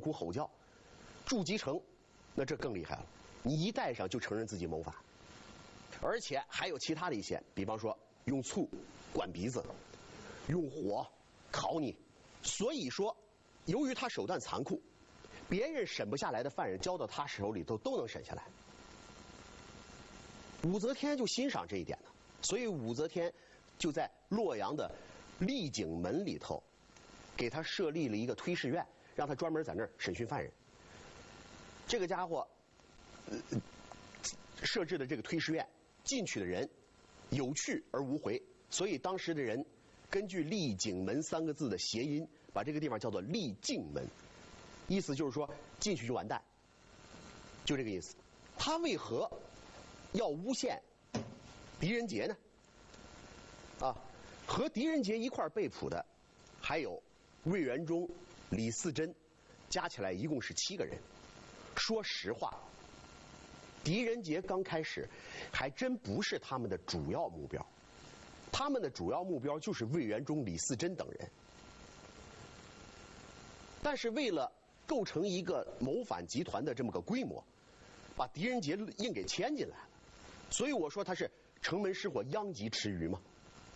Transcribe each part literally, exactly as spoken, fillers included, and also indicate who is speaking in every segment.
Speaker 1: 哭吼叫。筑基城，那这更厉害了，你一戴上就承认自己谋反，而且还有其他的一些，比方说用醋灌鼻子，用火烤你。所以说，由于他手段残酷，别人审不下来的犯人交到他手里头都能审下来。武则天就欣赏这一点呢，所以武则天就在洛阳的丽景门里头，给他设立了一个推事院，让他专门在那儿审讯犯人。这个家伙，呃，设置的这个推事院，进去的人有去而无回，所以当时的人根据丽景门三个字的谐音，把这个地方叫做丽静门，意思就是说进去就完蛋，就这个意思。他为何要诬陷狄仁杰呢？啊，和狄仁杰一块被捕的还有魏元忠、李嗣珍，加起来一共是七个人。说实话，狄仁杰刚开始还真不是他们的主要目标，他们的主要目标就是魏元忠、李嗣珍等人。但是为了构成一个谋反集团的这么个规模，把狄仁杰硬给牵进来了。所以我说他是城门失火，殃及池鱼嘛。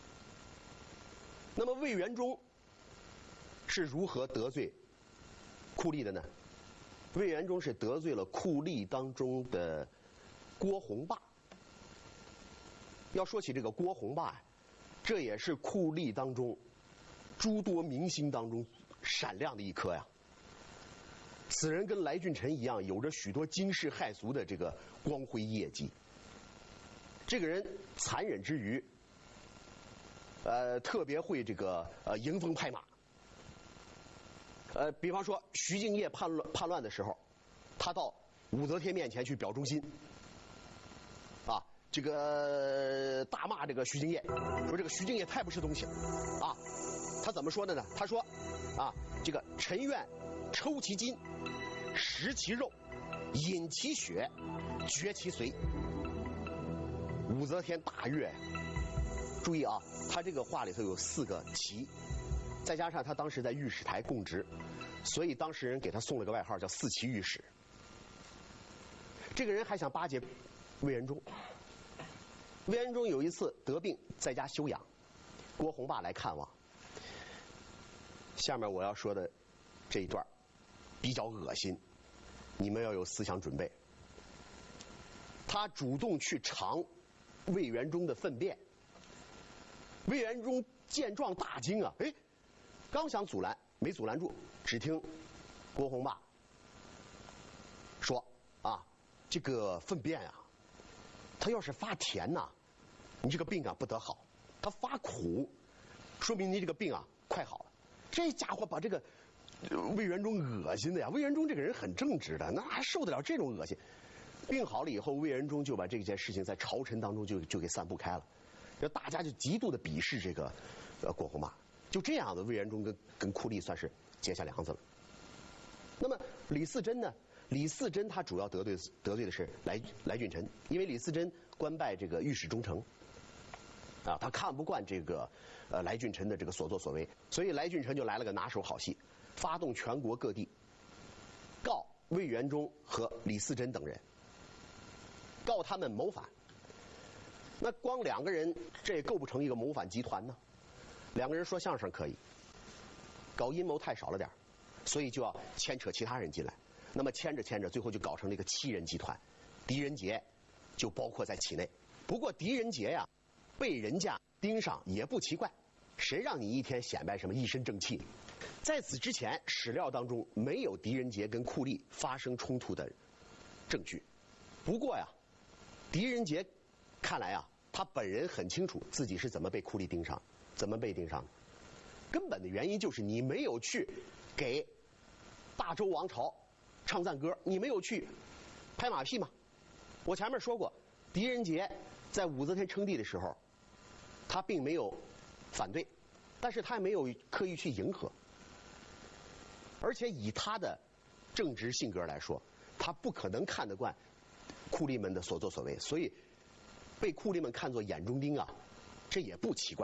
Speaker 1: 那么魏元忠是如何得罪酷吏的呢？魏元忠是得罪了酷吏当中的郭洪霸。要说起这个郭洪霸，这也是酷吏当中诸多明星当中闪亮的一颗呀。此人跟来俊臣一样，有着许多惊世骇俗的这个光辉业绩。这个人残忍之余，呃，特别会这个呃迎风拍马。呃，比方说徐敬业叛乱叛乱的时候，他到武则天面前去表忠心，啊，这个大骂这个徐敬业，说这个徐敬业太不是东西了，啊，他怎么说的呢？他说，啊，这个臣愿抽其筋，食其肉，饮其血，绝其髓。武则天大悦。注意啊，他这个话里头有四个其，再加上他当时在御史台供职，所以当事人给他送了个外号叫四旗御史。这个人还想巴结魏元忠。魏元忠有一次得病在家休养，郭洪霸来看望。下面我要说的这一段比较恶心，你们要有思想准备。他主动去尝魏元忠的粪便。魏元忠见状大惊啊，哎，刚想阻拦，没阻拦住，只听郭洪霸说啊，这个粪便啊，它要是发甜呐、啊，你这个病啊不得好；它发苦，说明你这个病啊快好了。这家伙把这个魏元忠恶心的呀！魏元忠这个人很正直的，那还受得了这种恶心？病好了以后，魏元忠就把这件事情在朝臣当中就就给散布开了。就大家就极度的鄙视这个呃郭洪霸，就这样的魏元忠跟跟酷吏算是结下梁子了。那么李嗣珍呢？李嗣珍他主要得罪得罪的是来来俊臣，因为李嗣珍官拜这个御史中丞，啊，他看不惯这个呃来俊臣的这个所作所为，所以来俊臣就来了个拿手好戏，发动全国各地告魏元忠和李嗣珍等人，告他们谋反。那光两个人这也构不成一个谋反集团呢。两个人说相声可以，搞阴谋太少了点，所以就要牵扯其他人进来。那么牵着牵着，最后就搞成了一个七人集团，狄仁杰就包括在其内。不过狄仁杰呀，被人家盯上也不奇怪，谁让你一天显摆什么一身正气？在此之前，史料当中没有狄仁杰跟酷吏发生冲突的证据。不过呀，狄仁杰看来啊，他本人很清楚自己是怎么被酷吏盯上，怎么被盯上的。根本的原因就是你没有去给大周王朝唱赞歌，你没有去拍马屁嘛。我前面说过，狄仁杰在武则天称帝的时候，他并没有反对，但是他也没有刻意去迎合。而且以他的正直性格来说，他不可能看得惯酷吏们的所作所为，所以被酷吏们看作眼中钉啊，这也不奇怪。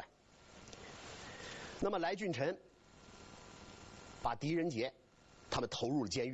Speaker 1: 那么来俊臣把狄仁杰他们投入了监狱。